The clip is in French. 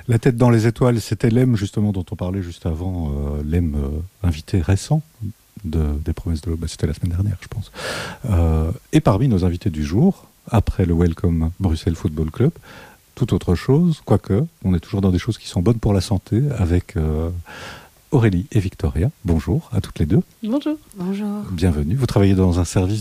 La tête dans les étoiles, c'était Lem justement dont on parlait juste avant, Lem invité récent des promesses de l'aube, c'était la semaine dernière je pense. Et parmi nos invités du jour, après le Welcome Bruxelles Football Club, tout autre chose, quoique on est toujours dans des choses qui sont bonnes pour la santé avec Aurélie et Victoria. Bonjour à toutes les deux. Bonjour. Bonjour. Bienvenue. Vous travaillez dans un service